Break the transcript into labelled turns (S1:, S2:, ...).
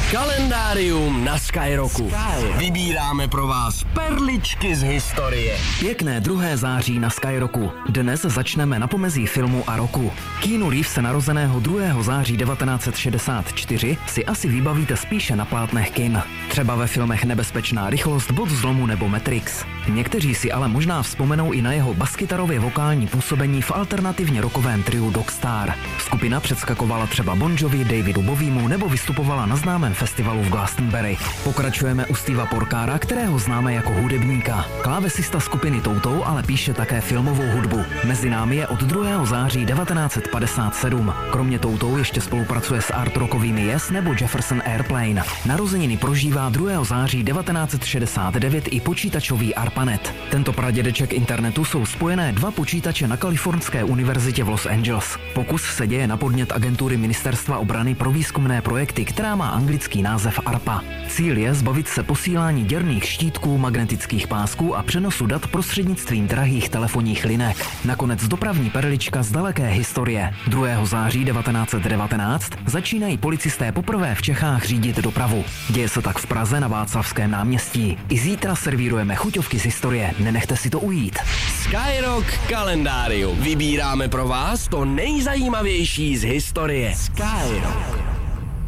S1: Kalendárium na Skyrocku. Vybíráme pro vás perličky z historie.
S2: Pěkné 2. září na Skyrocku. Dnes začneme na pomezí filmu a roku. Keanu Reevese narozeného 2. září 1964 si asi vybavíte spíše na plátnech kin. Třeba ve filmech Nebezpečná rychlost, Bod zlomu nebo Matrix. Někteří si ale možná vzpomenou i na jeho baskytarově vokální působení v alternativně rockovém triu Dogstar. Skupina předskakovala třeba Bon Jovi, Davidu Bowiemu nebo vystupovala na známém festivalu v Glastonbury. Pokračujeme u Steva Porcara, kterého známe jako hudebníka. Klávesista skupiny Toutou ale píše také filmovou hudbu. Mezi námi je od 2. září 1957. Kromě Toutou ještě spolupracuje s art rockovými Yes nebo Jefferson Airplane. Narozeniny prožívá 2. září 1969 i počítačový ARPANET. Tento pradědeček internetu jsou spojené 2 počítače na Kalifornské univerzitě v Los Angeles. Pokus se děje na podnět agentury Ministerstva obrany pro výzkumné projekty, která má anglický název ARPA. Cíl je zbavit se posílání děrných štítků, magnetických pásků a přenosu dat prostřednictvím drahých telefonních linek. Nakonec dopravní perlička z daleké historie. 2. září 1919 začínají policisté poprvé v Čechách řídit dopravu. Děje se tak v Praze na Václavském náměstí. I zítra servírujeme chuťovky z historie, nenechte si to ujít.
S1: Skyrock kalendárium. Vybíráme pro vás to nejzajímavější z historie. Skyrock.